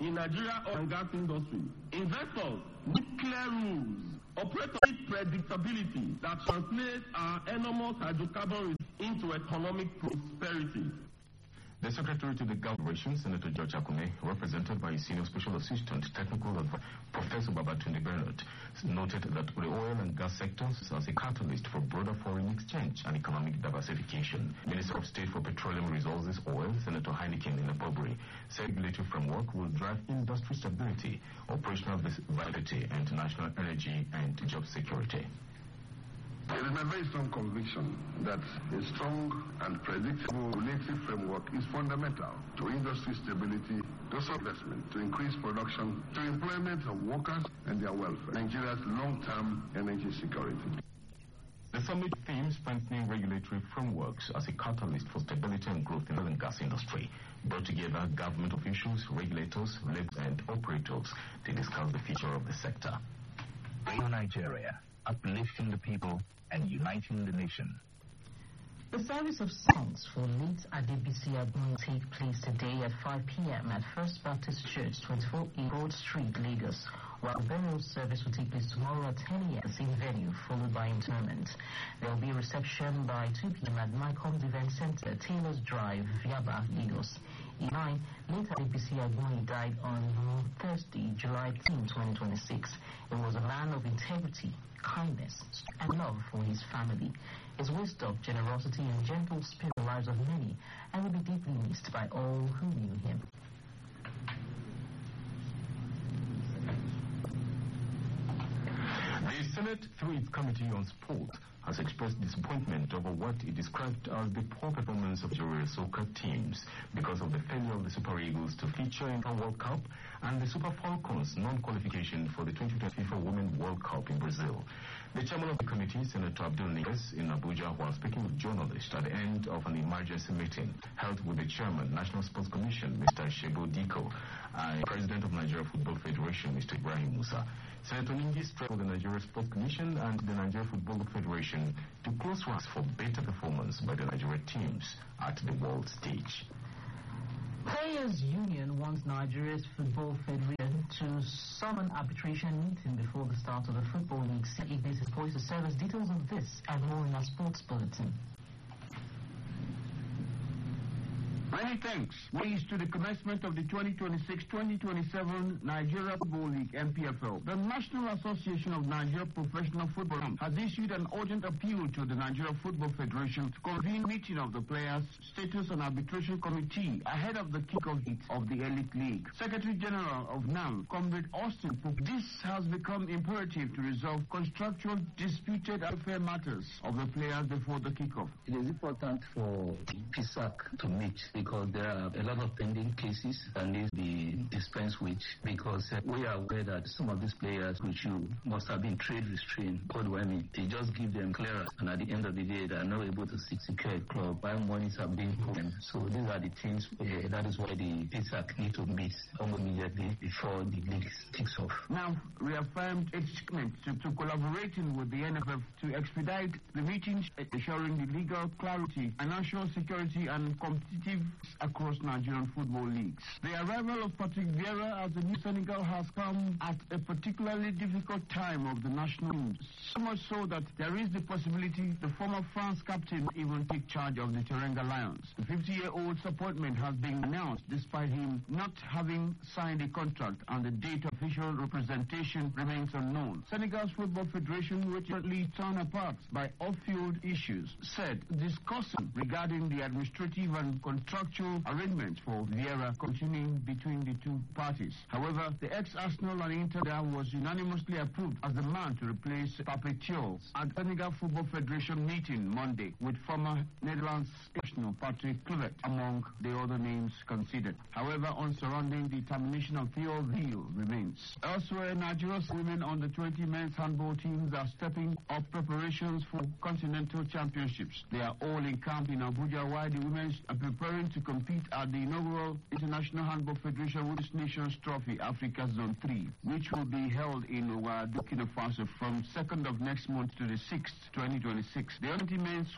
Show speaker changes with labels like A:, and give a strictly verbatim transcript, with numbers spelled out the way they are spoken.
A: in Nigeria oil and gas industry. Investors need clear rules. Operators need predictability that translates our enormous hydrocarbon into economic prosperity.
B: The Secretary to the Government, Senator George Akume, represented by his Senior Special Assistant Technical Advisor, Professor Babatunde Bernard, noted that the oil and gas sectors as a catalyst for broader foreign exchange and economic diversification. Minister of State for Petroleum Resources, Oil, Senator Heineken Inabobri, said regulatory framework will drive industry stability, operational viability, and national energy and job security.
C: It is my very strong conviction that a strong and predictable regulatory framework is fundamental to industry stability, to investment, to increase production, to employment of workers and their welfare, Nigeria's long-term energy security.
B: The summit themes strengthening regulatory frameworks as a catalyst for stability and growth in the oil and gas industry brought together government officials, regulators, labor and operators to discuss the future of the sector.
D: Radio Nigeria, uplifting the people and uniting the nation.
E: The service of songs for late Adebisi Agbon will take place today at five p m at First Baptist Church, twenty-four A Broad Street, Lagos, while the burial service will take place tomorrow at ten a m at the same venue, followed by interment. There will be a reception by two p m at Mycom's Event Center, Taylor's Drive, Yaba, Lagos. In nine, late Adebisi Agbon died on Thursday, July tenth, twenty twenty-six. He was a man of integrity, kindness, and love for his family. His wisdom, generosity, and gentle spirit the lives of many, and will be deeply missed by all who knew him.
B: The Senate, through its Committee on Sport, has expressed disappointment over what it described as the poor performance of Nigeria soccer teams because of the failure of the Super Eagles to feature in the World Cup and the Super Falcons non-qualification for the twenty twenty FIFA Women's World Cup in Brazil. The chairman of the committee, Senator Abdul Nigas, in Abuja, while speaking with journalists at the end of an emergency meeting held with the chairman, National Sports Commission, Mister Shebo Diko, and President of Nigeria Football Federation, Mister Ibrahim Musa. Senator Ningi stressed for the Nigeria Sports Commission and the Nigeria Football Federation to close ranks for better performance by the Nigeria teams at the world stage.
E: Players Union wants Nigeria's Football Federation to summon arbitration meeting before the start of the Football League. C E B is poised to serve us details of this and more in our sports bulletin.
F: Many thanks. Ways to the commencement of the twenty twenty-six twenty twenty-seven Nigeria Football League N P F L. The National Association of Nigeria Professional Football has issued an urgent appeal to the Nigeria Football Federation to convene a meeting of the Players Status and Arbitration Committee ahead of the kick-off date of the Elite League. Secretary General of N A M, Comrade Austin Pope, this has become imperative to resolve contractual disputed affair matters of the players before the kick-off.
G: It is important for P S A C to meet because there are a lot of pending cases that need to be dispensed with, because uh, we are aware that some of these players which you must have been trade restrained, what do I mean? They just give them clearance and at the end of the day they are not able to secure a club while monies are being put in. So these are the things uh, that is why the P S A C need to meet almost immediately before the league kicks off.
F: Now reaffirmed its commitment to, to collaborating with the N F F to expedite the meetings, ensuring the legal clarity, financial security and competitive across Nigerian football leagues. The arrival of Patrick Vieira as the new Senegal has come at a particularly difficult time of the national team, so much so that there is the possibility the former France captain will even take charge of the Teranga Lions. The fifty-year-old's appointment has been announced despite him not having signed a contract, and the date of official representation remains unknown. Senegal's Football Federation, which currently torn apart by off-field issues, said discussing regarding the administrative and contractual arrangements for Vieira continuing between the two parties. However, the ex-Arsenal and Inter was unanimously approved as the man to replace Papetiol at Senegal Football Federation meeting Monday, with former Netherlands national Patrick Kluivert among the other names considered. However, on surrounding the termination of Theo Veal remains. Elsewhere, Nigeria's women under twenty men's handball teams are stepping up preparations for continental championships. They are all in camp in Abuja, while the women are preparing to compete at the inaugural International Handball Federation Women's Nations Trophy Africa Zone three, which will be held in Ouagadougou, Burkina Faso from second of next month to the sixth, twenty twenty-six. The twenty men's